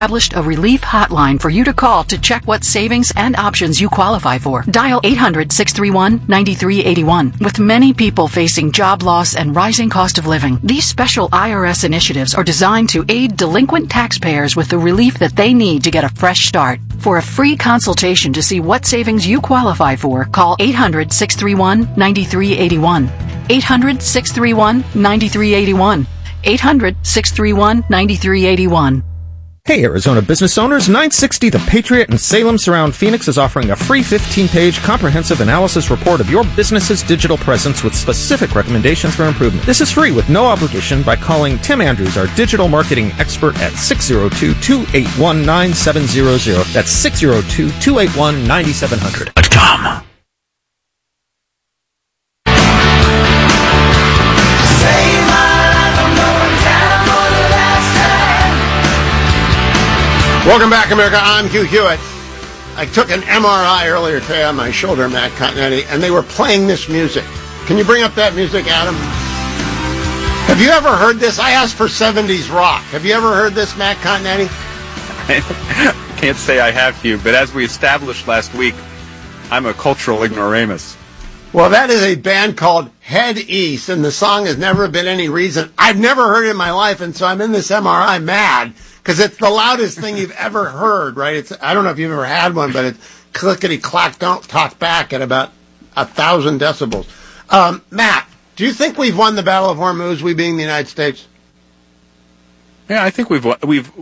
established a relief hotline for you to call to check what savings and options you qualify for. Dial 800-631-9381. With many people facing job loss and rising cost of living, these special IRS initiatives are designed to aid delinquent taxpayers with the relief that they need to get a fresh start. For a free consultation to see what savings you qualify for, call 800-631-9381. 800-631-9381. 800-631-9381. Hey, Arizona business owners, 960 The Patriot in Salem Surround Phoenix is offering a free 15-page comprehensive analysis report of your business's digital presence with specific recommendations for improvement. This is free with no obligation by calling Tim Andrews, our digital marketing expert, at 602-281-9700. That's 602-281-9700. Welcome back, America. I'm Hugh Hewitt. I took an MRI earlier today on my shoulder, Matt Continetti, and they were playing this music. Can you bring up that music, Adam? Have you ever heard this? I asked for 70s rock. Have you ever heard this, Matt Continetti? I can't say I have, Hugh, but as we established last week, I'm a cultural ignoramus. Well, that is a band called Head East, and the song has never been any reason. I've never heard it in my life, and so I'm in this MRI mad. Because it's the loudest thing you've ever heard, right? I don't know if you've ever had one, but it's clickety-clack, don't talk back at about 1,000 decibels. Matt, do you think we've won the Battle of Hormuz, we being the United States? Yeah, I think we've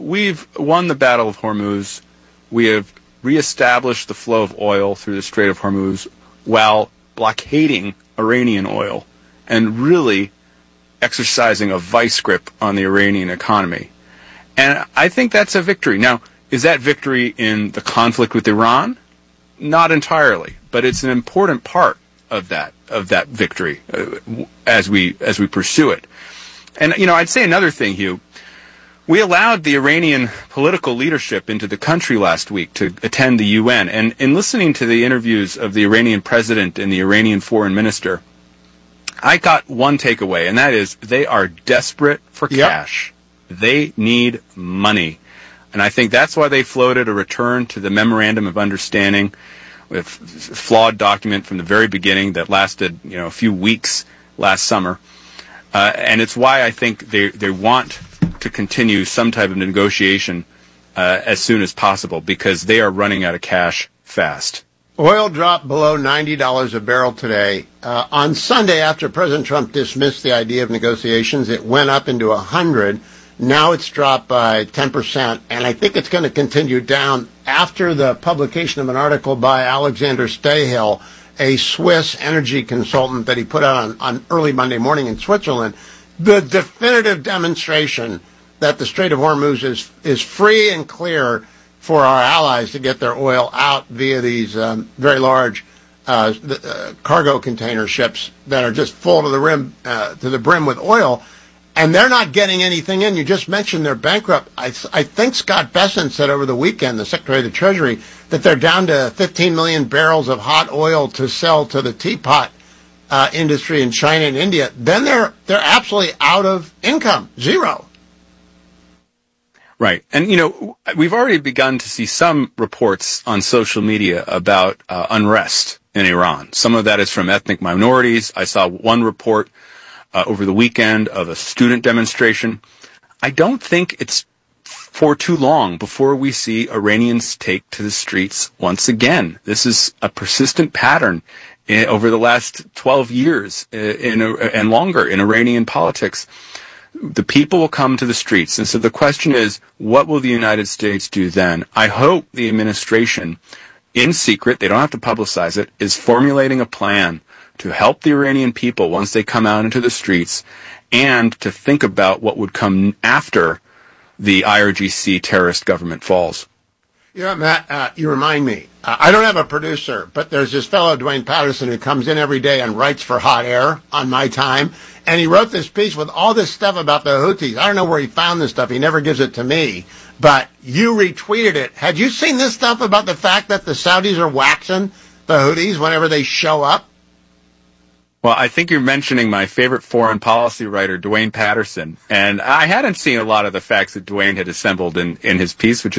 won the Battle of Hormuz. We have reestablished the flow of oil through the Strait of Hormuz while blockading Iranian oil and really exercising a vice grip on the Iranian economy. And I think that's a victory. Now, is that victory in the conflict with Iran? Not entirely, but it's an important part of that victory as we pursue it. And I'd say another thing, Hugh. We allowed the Iranian political leadership into the country last week to attend the UN, and in listening to the interviews of the Iranian president and the Iranian foreign minister, I got one takeaway, and that is they are desperate for cash. They need money. And I think that's why they floated a return to the Memorandum of Understanding, with a flawed document from the very beginning that lasted, a few weeks last summer. And it's why I think they want to continue some type of negotiation as soon as possible, because they are running out of cash fast. Oil dropped below $90 a barrel today. On Sunday, after President Trump dismissed the idea of negotiations, it went up into 100. Now it's dropped by 10%, and I think it's going to continue down after the publication of an article by Alexander Stahel, a Swiss energy consultant that he put out on early Monday morning in Switzerland, the definitive demonstration that the Strait of Hormuz is free and clear for our allies to get their oil out via these very large cargo container ships that are just full to the brim with oil. And they're not getting anything in. You just mentioned they're bankrupt. I think Scott Bessent said over the weekend, the Secretary of the Treasury, that they're down to 15 million barrels of hot oil to sell to the teapot industry in China and India. Then they're absolutely out of income, zero. Right. And, we've already begun to see some reports on social media about unrest in Iran. Some of that is from ethnic minorities. I saw one report over the weekend of a student demonstration. I don't think it's for too long before we see Iranians take to the streets once again. This is a persistent pattern over the last 12 years and longer in Iranian politics. The people will come to the streets. And so the question is, what will the United States do then? I hope the administration, in secret, they don't have to publicize it, is formulating a plan to help the Iranian people once they come out into the streets, and to think about what would come after the IRGC terrorist government falls. Matt, you remind me. I don't have a producer, but there's this fellow, Dwayne Patterson, who comes in every day and writes for Hot Air on my time, and he wrote this piece with all this stuff about the Houthis. I don't know where he found this stuff. He never gives it to me, but you retweeted it. Had you seen this stuff about the fact that the Saudis are waxing the Houthis whenever they show up? Well, I think you're mentioning my favorite foreign policy writer, Duane Patterson. And I hadn't seen a lot of the facts that Duane had assembled in his piece, which